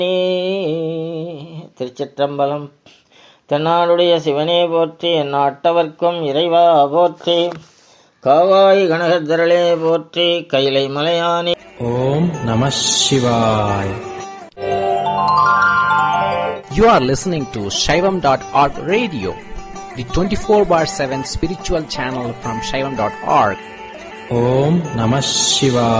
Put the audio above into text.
திருச்சிற்றம்பலம். தென்னாடுடைய சிவனே போற்றி, எந்நாட்டவர்க்கும் இறைவா போற்றி. காவாய் கனகத்திரளே போற்றி, கைலை மலையானே. ஓம் நம சிவாய். You are listening to Shaivam.org radio, the 24/7 spiritual channel from Shaivam.org. Om Namah Shivaya.